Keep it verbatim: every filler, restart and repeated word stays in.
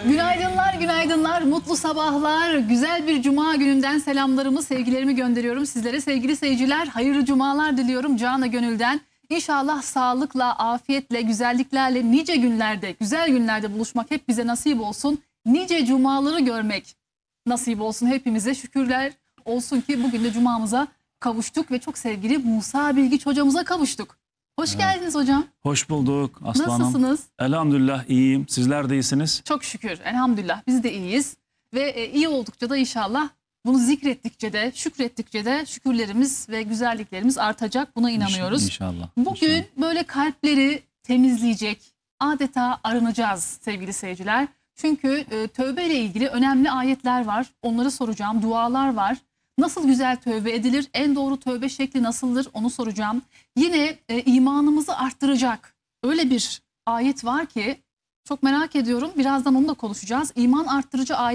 Günaydınlar, günaydınlar, mutlu sabahlar, güzel bir cuma gününden selamlarımı, sevgilerimi gönderiyorum sizlere. Sevgili seyirciler, hayırlı cumalar diliyorum canı gönülden. İnşallah sağlıkla, afiyetle, güzelliklerle nice günlerde, güzel günlerde buluşmak hep bize nasip olsun. Nice cumaları görmek nasip olsun hepimize. Şükürler olsun ki bugün de cumamıza kavuştuk ve çok sevgili Musa Bilgiç hocamıza kavuştuk. Hoş Evet. geldiniz hocam. Hoş bulduk Aslı Hanım. Nasılsınız? Elhamdülillah iyiyim. Sizler de iyisiniz. Çok şükür, elhamdülillah biz de iyiyiz ve e, iyi oldukça da inşallah bunu zikrettikçe de şükrettikçe de şükürlerimiz ve güzelliklerimiz artacak, buna inanıyoruz. İnşallah. Bugün İnşallah. böyle kalpleri temizleyecek, adeta arınacağız sevgili seyirciler. Çünkü e, tövbe ile ilgili önemli ayetler var, onları soracağım, dualar var. Nasıl güzel tövbe edilir, en doğru tövbe şekli nasıldır onu soracağım. Yine e, imanımızı arttıracak öyle bir ayet var ki çok merak ediyorum. Birazdan onu da konuşacağız. İman arttırıcı ayet.